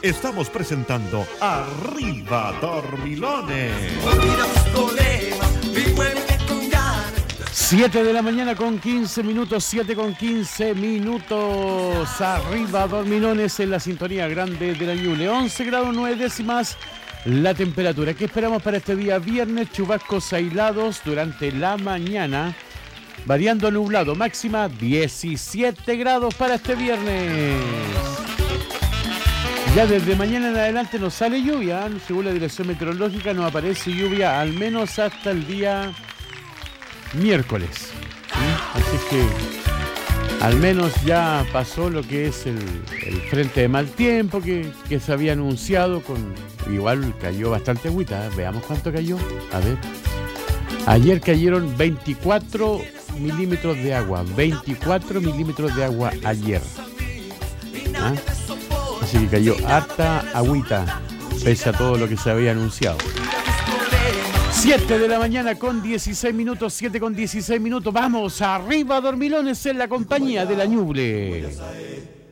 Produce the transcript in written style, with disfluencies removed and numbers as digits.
estamos presentando Arriba Dormilones. 7 de la mañana con 15 minutos, 7 con 15 minutos. Arriba Dormilones en la sintonía grande de la Ñuble. 11 grados 9 décimas la temperatura. ¿Qué esperamos para este día viernes? Chubascos aislados durante la mañana, variando nublado. Máxima 17 grados para este viernes. Ya desde mañana en adelante nos sale lluvia. Según la dirección meteorológica nos aparece lluvia al menos hasta el día miércoles. Así que al menos ya pasó lo que es el frente de mal tiempo que se había anunciado. Igual cayó bastante agüita. Veamos cuánto cayó. A ver. Ayer cayeron 24 milímetros de agua. 24 milímetros de agua ayer. Así que cayó harta agüita, pese a todo lo que se había anunciado. 7 de la mañana con 16 minutos, 7 con 16 minutos. Vamos arriba, Dormilones, en la compañía de la Ñuble.